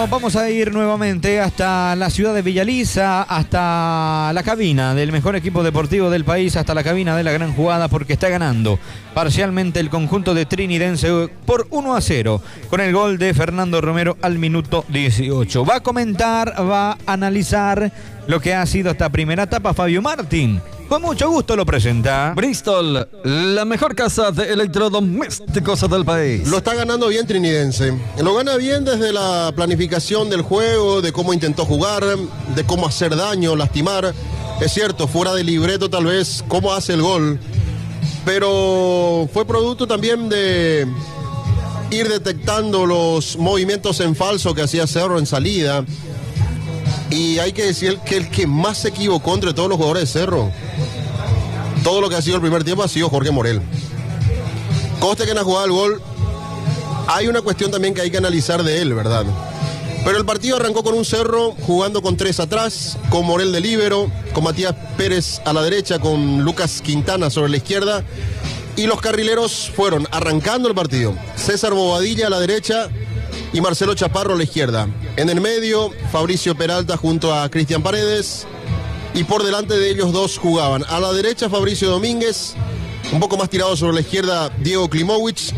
Vamos a ir nuevamente hasta la ciudad de Villaliza, hasta la cabina del mejor equipo deportivo del país, hasta la cabina de la gran jugada, porque está ganando parcialmente el conjunto de Trinidense por 1-0 con el gol de Fernando Romero al minuto 18. Va a comentar, va a analizar lo que ha sido esta primera etapa Fabio Martín. Con mucho gusto lo presenta Bristol, la mejor casa de electrodomésticos del país. Lo está ganando bien Trinidense. Lo gana bien desde la planificación del juego, de cómo intentó jugar, de cómo hacer daño, lastimar. Es cierto, fuera de libreto tal vez, cómo hace el gol. Pero fue producto también de ir detectando los movimientos en falso que hacía Cerro en salida. Y hay que decir que el que más se equivocó entre todos los jugadores de Cerro, todo lo que ha sido el primer tiempo, ha sido Jorge Morel. Coste que en la jugada del gol hay una cuestión también que hay que analizar de él, ¿verdad? Pero el partido arrancó con un Cerro jugando con 3 atrás, con Morel de líbero, con Matías Pérez a la derecha, con Lucas Quintana sobre la izquierda. Y los carrileros fueron arrancando el partido. César Bobadilla a la derecha y Marcelo Chaparro a la izquierda. En el medio, Fabricio Peralta junto a Cristian Paredes. Y por delante de ellos dos jugaban. A la derecha, Fabricio Domínguez. Un poco más tirado sobre la izquierda, Diego Klimowicz.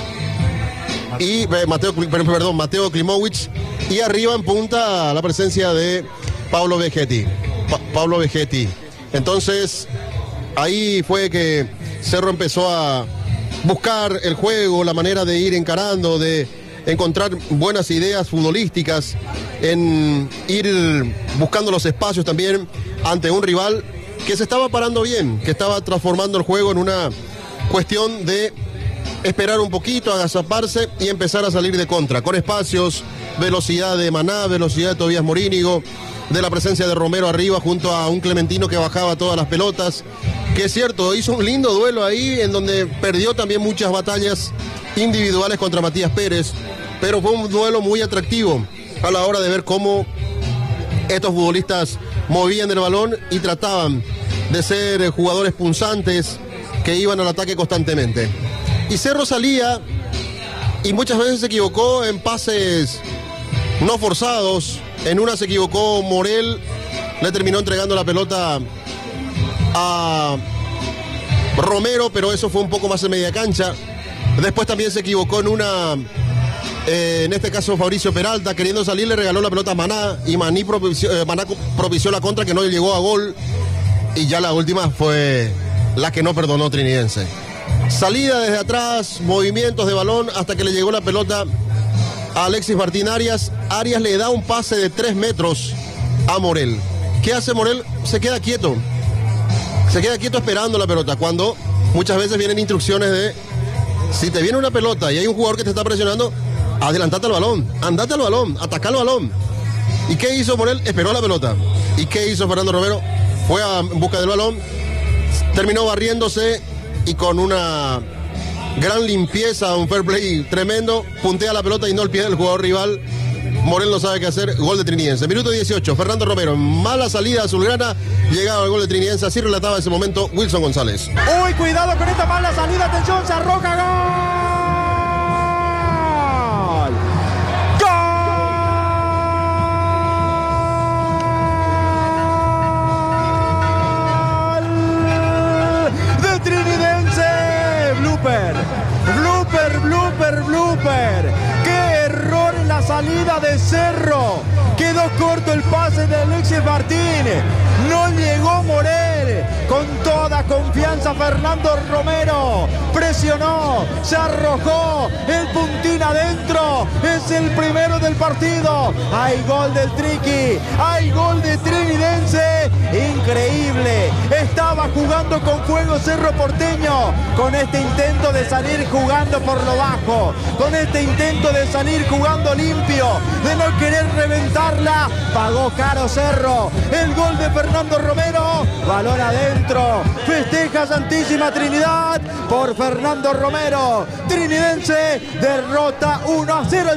Y Mateo Klimowicz. Y arriba en punta la presencia de Pablo Vegetti. Pablo Vegetti. Entonces, ahí fue que Cerro empezó a buscar el juego, la manera de ir encarando, de encontrar buenas ideas futbolísticas, en ir buscando los espacios también ante un rival que se estaba parando bien, que estaba transformando el juego en una cuestión de esperar un poquito, agazaparse y empezar a salir de contra, con espacios, velocidad de Maná, velocidad de Tobías Morínigo, de la presencia de Romero arriba junto a un Clementino que bajaba todas las pelotas, que es cierto, hizo un lindo duelo ahí en donde perdió también muchas batallas individuales contra Matías Pérez, pero fue un duelo muy atractivo a la hora de ver cómo estos futbolistas movían el balón y trataban de ser jugadores punzantes que iban al ataque constantemente. Y Cerro salía y muchas veces se equivocó en pases no forzados. En una se equivocó Morel, le terminó entregando la pelota a Romero, pero eso fue un poco más en media cancha. Después también se equivocó en una, en este caso Fabricio Peralta, queriendo salir, le regaló la pelota a Maná y Maná propició la contra que no llegó a gol. Y ya la última fue la que no perdonó Trinidense. Salida desde atrás, movimientos de balón hasta que le llegó la pelota a Alexis Martín Arias. Arias le da un pase de 3 metros a Morel. ¿Qué hace Morel? Se queda quieto. Se queda quieto esperando la pelota, cuando muchas veces vienen instrucciones de: si te viene una pelota y hay un jugador que te está presionando, adelantate al balón, andate al balón, ataca al balón. ¿Y qué hizo Morel? Esperó la pelota. ¿Y qué hizo Fernando Romero? Fue en busca del balón, terminó barriéndose y con una gran limpieza, un fair play tremendo, puntea la pelota y no el pie del jugador rival. Morel no sabe qué hacer, gol de Trinidense. Minuto 18, Fernando Romero, mala salida azulgrana, llegaba el gol de Trinidense, así relataba en ese momento Wilson González. Uy, cuidado con esta mala salida, atención, se arroja, gol de Trinidense. Blooper. ¡Qué error en la salida de Cerro! Quedó corto el pase de Alexis Martín. No llegó Morel. Con toda confianza Fernando Romero presionó, se arrojó, el puntín adentro. Es el primero del partido. Hay gol del Triqui, hay gol de Trinidense. Increíble. Estaba jugando con fuego Cerro Porteño, con este intento de salir jugando por lo bajo, con este intento de salir jugando limpio, de no querer reventarla. Pagó caro Cerro. El gol de Fernando Romero, balón adentro. Festeja Santísima Trinidad por Fernando Romero. Trinidense derrota 1-0.